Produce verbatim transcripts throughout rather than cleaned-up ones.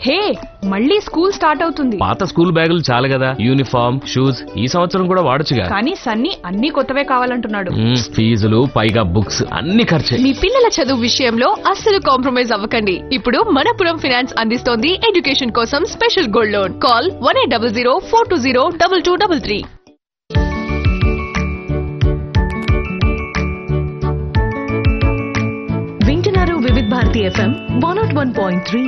హే, మళ్ళీ school start అవుతుంది. పాత స్కూల్ బ్యాగులు చాలు కదా, యూనిఫామ్ షూస్ ఈ సంవత్సరం కూడా వాడొచ్చుగా. కానీ సన్నీ అన్ని కొత్తవే కావాలంటున్నాడు. మ్మ్, ఫీజులు పైగా బుక్స్ అన్ని ఖర్చే. మీ పిల్లల చదువు విషయంలో అస్సలు కాంప్రమైజ్ అవ్వకండి. ఇప్పుడు మనపురం ఫైనాన్స్ అందిస్తోంది ఎడ్యుకేషన్ కోసం special gold loan. Call one eight double zero four two zero double two double three. వింటున్నారు వివిధ Bharati FM one not one point three.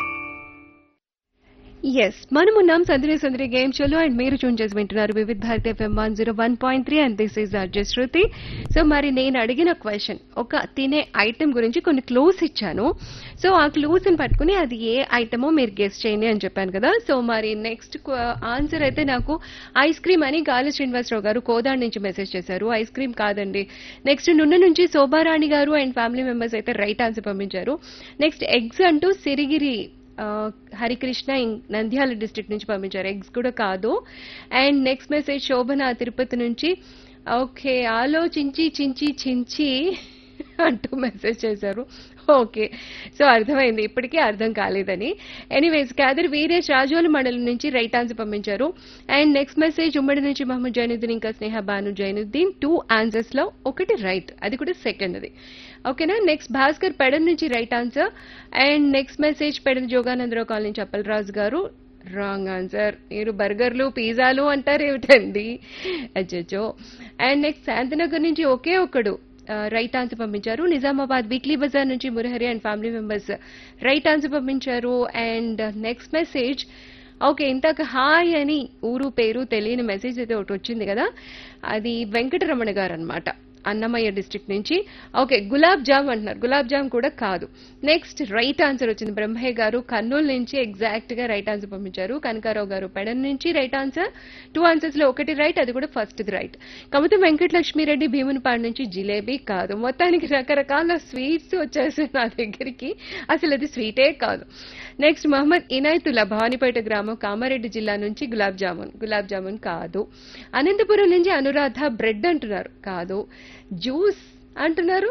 Yes మనమున్నాం సందరి సందరి గేమ్ షోలో అండ్ మీరు చూన్ చేసి వింటున్నారు వివిధ Bharati FM one zero one point three and this is RJ Shruti. So మరి నేను అడిగిన క్వశ్చన్, ఒక తినే ఐటెం గురించి కొన్ని క్లూస్ ఇచ్చాను. సో ఆ క్లూస్ ని పట్టుకుని అది ఏ ఐటమో మీరు గెస్ట్ చేయండి అని చెప్పాను కదా. సో మరి నెక్స్ట్ ఆన్సర్ అయితే నాకు ఐస్ క్రీమ్ అని గాలి శ్రీనివాసరావు గారు కోదాడ్ నుంచి మెసేజ్ చేశారు. ఐస్ క్రీమ్ కాదండి. నెక్స్ట్ నున్న నుంచి శోభారాణి గారు అండ్ ఫ్యామిలీ మెంబర్స్ అయితే రైట్ ఆన్సర్ పంపించారు. నెక్స్ట్ ఎగ్స్ అంటూ సిరిగిరి హరికృష్ణ నంద్యాల డిస్ట్రిక్ట్ నుంచి పంపించారు. ఎగ్స్ కూడా కాదు. అండ్ నెక్స్ట్ మెసేజ్ శోభన తిరుపతి నుంచి, ఓకే ఆలోచించి చించి చించి అంటూ మెసేజ్ చేశారు. ఓకే, సో అర్థమైంది, ఇప్పటికీ అర్థం కాలేదని. ఎనీవేస్ క్యాదర్ వీరేష్ రాజోలు మండలం నుంచి రైట్ ఆన్సర్ పంపించారు. అండ్ నెక్స్ట్ మెసేజ్ ఉమ్మడి నుంచి మహమ్మద్ జైనుద్దీన్ ఇంకా స్నేహ బాను జైనుద్దీన్. టూ ఆన్సర్స్ లో ఒకటి రైట్, అది కూడా సెకండ్ అది. ఓకేనా. నెక్స్ట్ భాస్కర్ పెడన్ నుంచి right answer. And next message Pedana Jogananda Rao colony నుంచి అప్పలరాజు గారు రాంగ్ ఆన్సర్. మీరు బర్గర్లు పిజ్జాలు అంటారు ఏమిటండి, అచ్చో. అండ్ నెక్స్ట్ శాంతినగర్ నుంచి ఒకే ఒకడు రైట్ ఆన్సర్ పంపించారు. నిజామాబాద్ వీక్లీ బజార్ నుంచి Murahari and family members right answer పంపించారు. అండ్ నెక్స్ట్ మెసేజ్, ఓకే ఇంతకు హాయ్ అని ఊరు పేరు తెలియని మెసేజ్ అయితే ఒకటి వచ్చింది కదా, అది వెంకటరమణ గారు అనమాట, అన్నమయ్య డిస్ట్రిక్ట్ నుంచి. ఓకే గులాబ్ జామ్ అంటున్నారు, గులాబ్ జామ్ కూడా కాదు. నెక్స్ట్ రైట్ ఆన్సర్ వచ్చింది బ్రహ్మయ్య గారు కర్నూలు నుంచి, ఎగ్జాక్ట్ గా రైట్ ఆన్సర్ పంపించారు. కనకారావు గారు పెడన్ నుంచి రైట్ ఆన్సర్. టూ ఆన్సర్స్ లో ఒకటి రైట్, అది కూడా ఫస్ట్ రైట్. కమతం వెంకటలక్ష్మిరెడ్డి భీమునిపాడు నుంచి జిలేబీ కాదు. మొత్తానికి రకరకాల స్వీట్స్ వచ్చేసాయి నా దగ్గరికి, అసలు అది స్వీటే కాదు. నెక్స్ట్ మహమ్మద్ ఇనాయతుల్లా భవానీపేట గ్రామం కామారెడ్డి జిల్లా నుంచి గులాబ్ జామున్, గులాబ్ జామున్ కాదు. అనంతపురం నుంచి అనురాధ బ్రెడ్ అంటున్నారు, కాదు. జ్యూస్ అంటున్నారు,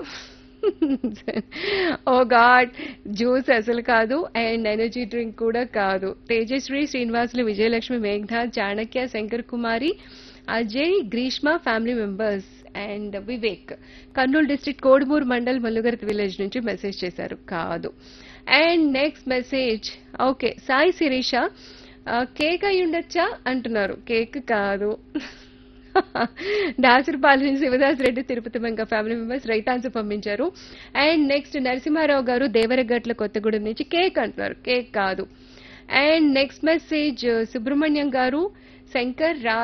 ఓ గాడ్ జ్యూస్ అసలు కాదు. అండ్ ఎనర్జీ డ్రింక్ కూడా కాదు. తేజశ్రీ శ్రీనివాసులు విజయలక్ష్మి మేఘ్నా చాణక్య శంకర్ కుమారి Ajay Greeshma family members and Vivek Kurnool district Kodumur mandal Mallugarthi village నుంచి మెసేజ్ చేశారు, కాదు. And next message, okay Sai Sirisha cake అయి ఉండొచ్చా అంటున్నారు, కేక్ కాదు. దాసరిపాలెం నుంచి శివదాస్ రెడ్డి తిరుపతి వెంక ఫ్యామిలీ మెంబర్స్ రైట్ ఆన్సర్ పంపించారు. అండ్ నెక్స్ట్ నరసింహారావు గారు దేవరగట్ల కొత్తగూడెం నుంచి కేక్ అంటున్నారు, కేక్ కాదు. అండ్ నెక్స్ట్ మెసేజ్ సుబ్రహ్మణ్యం గారు శంకర్ రా